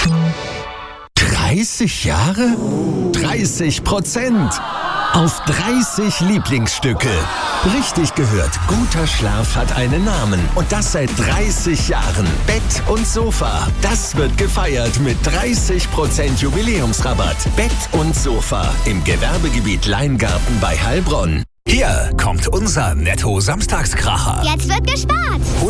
30 Jahre? 30%! Auf 30 Lieblingsstücke. Richtig gehört, guter Schlaf hat einen Namen. Und das seit 30 Jahren. Bett und Sofa. Das wird gefeiert mit 30% Jubiläumsrabatt. Bett und Sofa im Gewerbegebiet Leingarten bei Heilbronn. Hier kommt unser Netto-Samstagskracher. Jetzt wird gespart.